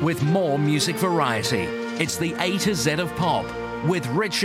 with more music variety. It's the A to Z of pop with Richard